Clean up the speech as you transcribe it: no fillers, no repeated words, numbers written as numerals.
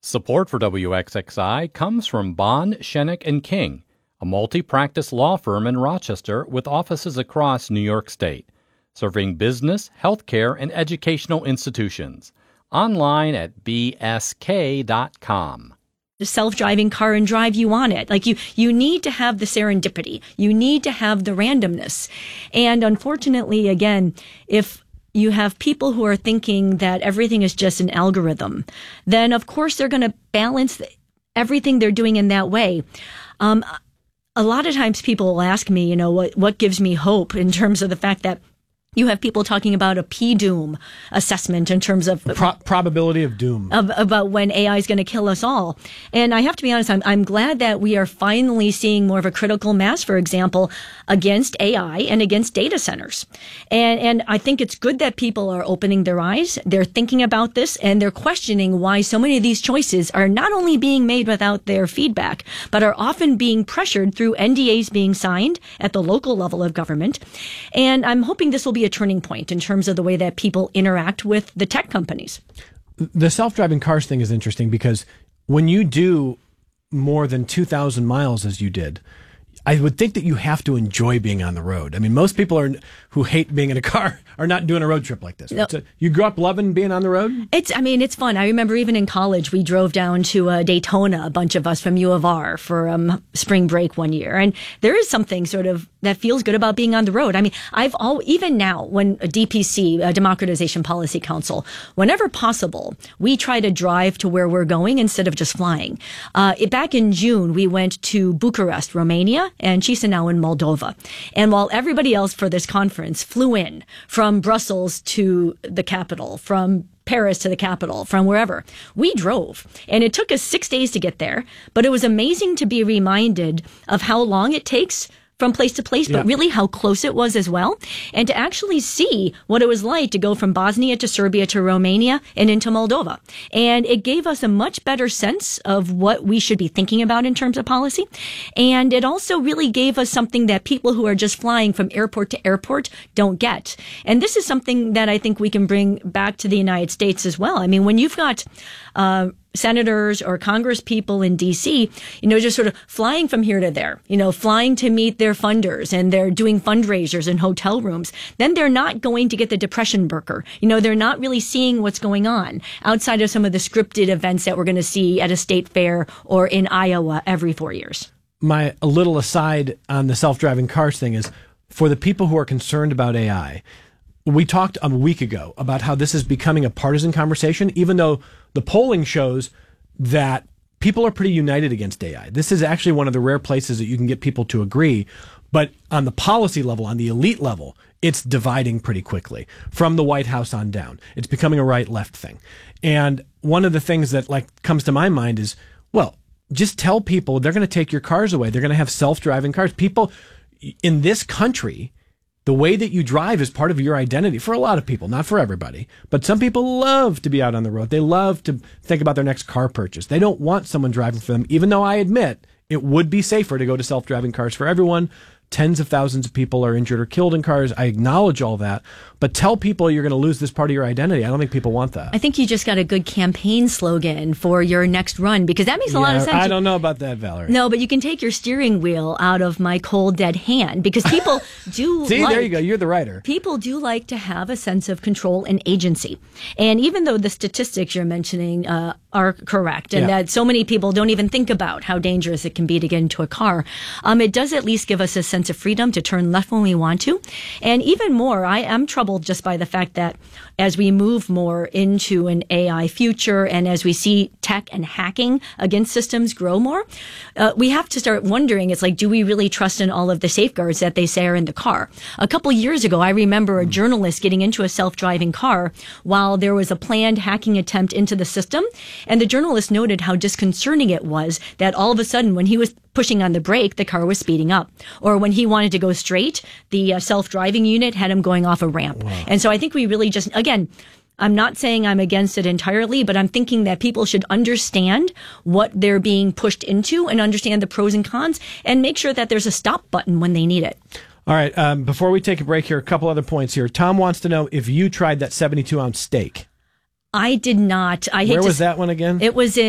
Support for WXXI comes from Bond, Shenik and King, a multi-practice law firm in Rochester with offices across New York State, serving business, healthcare, and educational institutions. Online at bsk.com. The self-driving car and drive you on it. Like you need to have the serendipity. You need to have the randomness. And unfortunately, again, if you have people who are thinking that everything is just an algorithm, then of course they're going to balance everything they're doing in that way. A lot of times people will ask me, what gives me hope in terms of the fact that you have people talking about a P-doom assessment in terms of probability of doom about when AI is going to kill us all. And I have to be honest, I'm glad that we are finally seeing more of a critical mass, for example, against AI and against data centers. And I think it's good that people are opening their eyes. They're thinking about this and they're questioning why so many of these choices are not only being made without their feedback, but are often being pressured through NDAs being signed at the local level of government. And I'm hoping this will be a turning point in terms of the way that people interact with the tech companies. The self-driving cars thing is interesting because when you do more than 2,000 miles as you did, I would think that you have to enjoy being on the road. I mean, most people who hate being in a car are not doing a road trip like this. No. So you grew up loving being on the road? It's fun. I remember even in college, we drove down to Daytona, a bunch of us from U of R for spring break one year. And there is something sort of that feels good about being on the road. I mean, even now, when a DPC, a Democratization Policy Council, whenever possible, we try to drive to where we're going instead of just flying. Back in June, we went to Bucharest, Romania, and Chisinau in Moldova. And while everybody else for this conference flew in from Brussels to the capital, from Paris to the capital, from wherever, we drove. And it took us 6 days to get there, but it was amazing to be reminded of how long it takes from place to place, but really how close it was as well. And to actually see what it was like to go from Bosnia to Serbia to Romania and into Moldova. And it gave us a much better sense of what we should be thinking about in terms of policy. And it also really gave us something that people who are just flying from airport to airport don't get. And this is something that I think we can bring back to the United States as well. I mean, when you've got senators or Congress people in D.C., just sort of flying from here to there, flying to meet their funders, and they're doing fundraisers in hotel rooms, then they're not going to get the depression burger. They're not really seeing what's going on outside of some of the scripted events that we're going to see at a state fair or in Iowa every 4 years. A little aside on the self-driving cars thing is, for the people who are concerned about AI, we talked a week ago about how this is becoming a partisan conversation, even though the polling shows that people are pretty united against AI. This is actually one of the rare places that you can get people to agree. But on the policy level, on the elite level, it's dividing pretty quickly from the White House on down. It's becoming a right-left thing. And one of the things that comes to my mind is, well, just tell people they're going to take your cars away. They're going to have self-driving cars. People in this country, the way that you drive is part of your identity for a lot of people, not for everybody. But some people love to be out on the road. They love to think about their next car purchase. They don't want someone driving for them, even though I admit it would be safer to go to self-driving cars for everyone. Tens of thousands of people are injured or killed in cars. I acknowledge all that. But tell people you're going to lose this part of your identity. I don't think people want that. I think you just got a good campaign slogan for your next run, because that makes a lot of sense. I don't know about that, Valerie. No, but you can take your steering wheel out of my cold, dead hand, because people do See, there you go. You're the writer. People do like to have a sense of control and agency. And even though the statistics you're mentioning are correct, and that so many people don't even think about how dangerous it can be to get into a car, it does at least give us a sense of freedom to turn left when we want to. And even more, I am troubled just by the fact that as we move more into an AI future and as we see tech and hacking against systems grow more, we have to start wondering, it's like, do we really trust in all of the safeguards that they say are in the car? A couple years ago, I remember a journalist getting into a self-driving car while there was a planned hacking attempt into the system. And the journalist noted how disconcerting it was that all of a sudden, when he was pushing on the brake, the car was speeding up. Or when he wanted to go straight, the self-driving unit had him going off a ramp. Wow. And so I think we really just, again, I'm not saying I'm against it entirely, but I'm thinking that people should understand what they're being pushed into and understand the pros and cons and make sure that there's a stop button when they need it. All right. Before we take a break here, a couple other points here. Tom wants to know if you tried that 72-ounce steak. I did not. Where was that one again? It was in